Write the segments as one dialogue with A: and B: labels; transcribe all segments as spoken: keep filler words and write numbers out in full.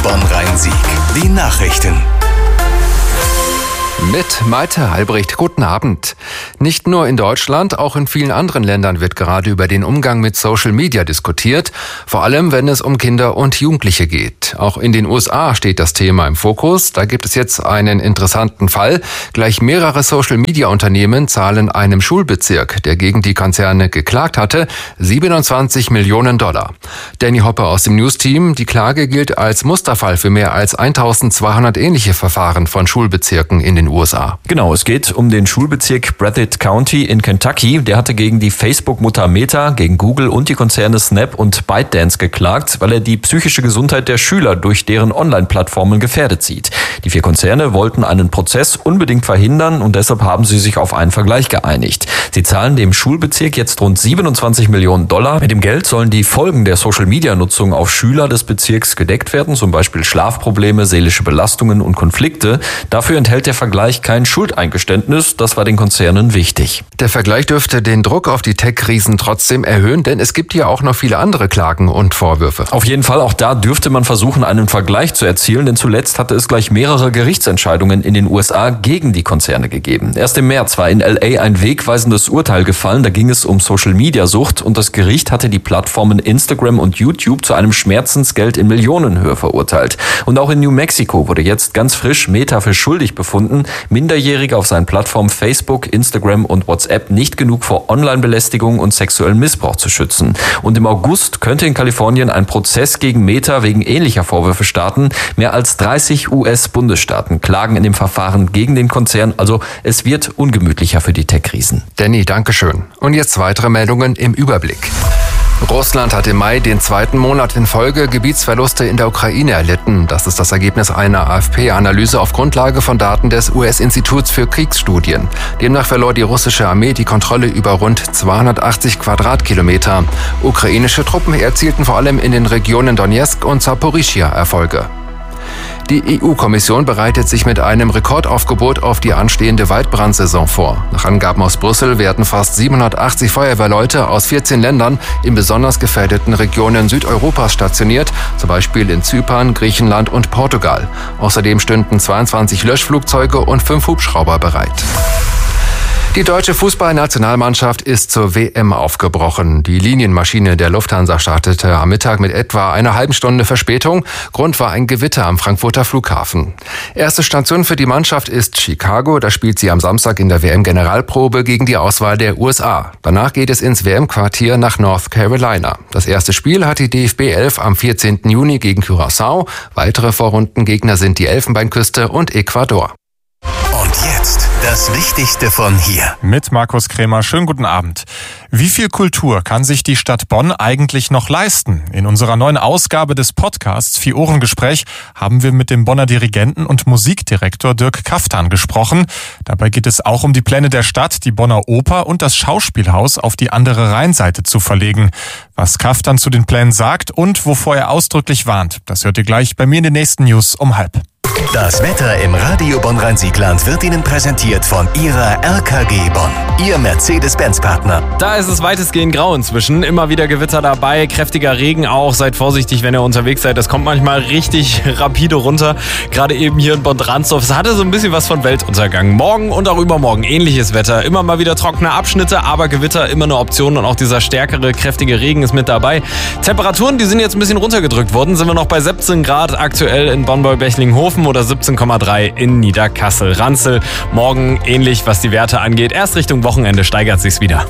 A: Bonn-Rhein-Sieg. Die Nachrichten.
B: Mit Malte Halbricht. Guten Abend. Nicht nur in Deutschland, auch in vielen anderen Ländern wird gerade über den Umgang mit Social Media diskutiert. Vor allem, wenn es um Kinder und Jugendliche geht. Auch in den U S A steht das Thema im Fokus. Da gibt es jetzt einen interessanten Fall. Gleich mehrere Social Media Unternehmen zahlen einem Schulbezirk, der gegen die Konzerne geklagt hatte, siebenundzwanzig Millionen Dollar. Danny Hoppe aus dem News-Team. Die Klage gilt als Musterfall für mehr als eintausendzweihundert ähnliche Verfahren von Schulbezirken in den U S A.
C: Genau, es geht um den Schulbezirk Breathitt County in Kentucky. Der hatte gegen die Facebook-Mutter Meta, gegen Google und die Konzerne Snap und ByteDance geklagt, weil er die psychische Gesundheit der Schüler durch deren Online-Plattformen gefährdet sieht. Die vier Konzerne wollten einen Prozess unbedingt verhindern und deshalb haben sie sich auf einen Vergleich geeinigt. Sie zahlen dem Schulbezirk jetzt rund siebenundzwanzig Millionen Dollar. Mit dem Geld sollen die Folgen der Social-Media-Nutzung auf Schüler des Bezirks gedeckt werden, zum Beispiel Schlafprobleme, seelische Belastungen und Konflikte. Dafür enthält der Vergleich kein Schuldeingeständnis, das war den Konzernen wichtig.
B: Der Vergleich dürfte den Druck auf die Tech-Riesen trotzdem erhöhen, denn es gibt ja auch noch viele andere Klagen und Vorwürfe.
C: Auf jeden Fall, auch da dürfte man versuchen, einen Vergleich zu erzielen, denn zuletzt hatte es gleich mehrere Gerichtsentscheidungen in den U S A gegen die Konzerne gegeben. Erst im März war in L A ein wegweisendes Urteil gefallen, da ging es um Social-Media-Sucht und das Gericht hatte die Plattformen Instagram und YouTube zu einem Schmerzensgeld in Millionenhöhe verurteilt. Und auch in New Mexico wurde jetzt ganz frisch Meta für schuldig befunden, Minderjährige auf seinen Plattformen Facebook, Instagram und WhatsApp nicht genug vor Online-Belästigung und sexuellem Missbrauch zu schützen. Und im August könnte in Kalifornien ein Prozess gegen Meta wegen ähnlicher Vorwürfe starten. Mehr als dreißig U S-Bundesstaaten klagen in dem Verfahren gegen den Konzern. Also es wird ungemütlicher für die Tech-Riesen.
B: Danny, dankeschön. Und jetzt weitere Meldungen im Überblick. Russland hat im Mai den zweiten Monat in Folge Gebietsverluste in der Ukraine erlitten. Das ist das Ergebnis einer A F P-Analyse auf Grundlage von Daten des U S-Instituts für Kriegsstudien. Demnach verlor die russische Armee die Kontrolle über rund zweihundertachtzig Quadratkilometer. Ukrainische Truppen erzielten vor allem in den Regionen Donetsk und Saporischschja Erfolge. Die E U-Kommission bereitet sich mit einem Rekordaufgebot auf die anstehende Waldbrandsaison vor. Nach Angaben aus Brüssel werden fast siebenhundertachtzig Feuerwehrleute aus vierzehn Ländern in besonders gefährdeten Regionen Südeuropas stationiert, zum Beispiel in Zypern, Griechenland und Portugal. Außerdem stünden zweiundzwanzig Löschflugzeuge und fünf Hubschrauber bereit. Die deutsche Fußballnationalmannschaft ist zur W M aufgebrochen. Die Linienmaschine der Lufthansa startete am Mittag mit etwa einer halben Stunde Verspätung. Grund war ein Gewitter am Frankfurter Flughafen. Erste Station für die Mannschaft ist Chicago. Da spielt sie am Samstag in der W M-Generalprobe gegen die Auswahl der U S A. Danach geht es ins W M-Quartier nach North Carolina. Das erste Spiel hat die D F B elf am vierzehnten Juni gegen Curaçao. Weitere Vorrundengegner sind die Elfenbeinküste und Ecuador.
A: Und jetzt das Wichtigste von hier.
D: Mit Markus Krämer. Schönen guten Abend. Wie viel Kultur kann sich die Stadt Bonn eigentlich noch leisten? In unserer neuen Ausgabe des Podcasts Vier-Ohren-Gespräch haben wir mit dem Bonner Dirigenten und Musikdirektor Dirk Kaftan gesprochen. Dabei geht es auch um die Pläne der Stadt, die Bonner Oper und das Schauspielhaus auf die andere Rheinseite zu verlegen. Was Kaftan zu den Plänen sagt und wovor er ausdrücklich warnt, das hört ihr gleich bei mir in den nächsten News um halb.
A: Das Wetter im Radio Bonn-Rhein-Sieg-Land wird Ihnen präsentiert von Ihrer R K G Bonn, Ihr Mercedes-Benz-Partner.
E: Da ist es weitestgehend grau inzwischen. Immer wieder Gewitter dabei, kräftiger Regen auch. Seid vorsichtig, wenn ihr unterwegs seid. Das kommt manchmal richtig rapide runter. Gerade eben hier in Bonn-Dransdorf. Es hatte so ein bisschen was von Weltuntergang. Morgen und auch übermorgen ähnliches Wetter. Immer mal wieder trockene Abschnitte, aber Gewitter immer eine Option. Und auch dieser stärkere, kräftige Regen ist mit dabei. Temperaturen, die sind jetzt ein bisschen runtergedrückt worden. Sind wir noch bei siebzehn Grad aktuell in Bonn-Bechling-Hofen oder siebzehn Komma drei in Niederkassel-Ranzel. Morgen ähnlich, was die Werte angeht. Erst Richtung Wochenende steigert sich's wieder.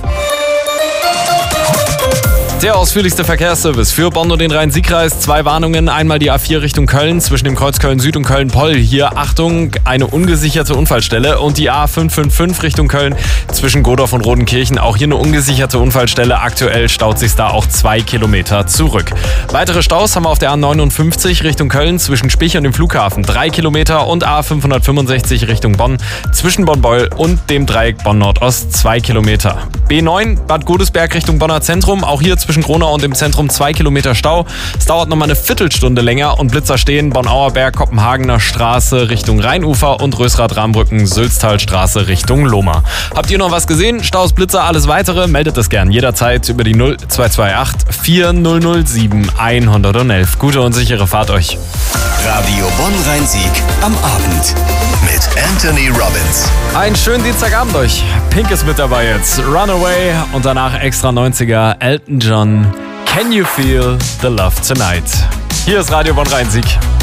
E: Der ausführlichste Verkehrsservice für Bonn und den Rhein-Sieg-Kreis. Zwei Warnungen. Einmal die A vier Richtung Köln zwischen dem Kreuz Köln-Süd und Köln-Poll. Hier, Achtung, eine ungesicherte Unfallstelle. Und die A fünf fünf fünf Richtung Köln zwischen Godorf und Rodenkirchen. Auch hier eine ungesicherte Unfallstelle. Aktuell staut sich da auch zwei Kilometer zurück. Weitere Staus haben wir auf der A neunundfünfzig Richtung Köln zwischen Spich und dem Flughafen. Drei Kilometer und A fünfhundertfünfundsechzig Richtung Bonn zwischen Bonn-Beul und dem Dreieck Bonn-Nordost. Zwei Kilometer. B neun Bad Godesberg Richtung Bonner Zentrum. Auch hier zwischen zwischen Gronau und dem Zentrum zwei Kilometer Stau. Es dauert nochmal eine Viertelstunde länger und Blitzer stehen Bonn-Auerberg, Kopenhagener Straße Richtung Rheinufer und Rösrath-Rahmbrücken, Sülztalstraße Richtung Lohmar. Habt ihr noch was gesehen? Staus, Blitzer, alles weitere? Meldet es gern jederzeit über die null zwei zwei acht vier null null sieben eins eins eins. Gute und sichere Fahrt euch.
A: Radio Bonn-Rhein-Sieg am Abend mit Anthony Robbins.
E: Einen schönen Dienstagabend euch. Pink ist mit dabei jetzt. Runaway und danach extra neunziger Elton John. Can you feel the love tonight? Hier ist Radio Bonn-Rhein-Sieg.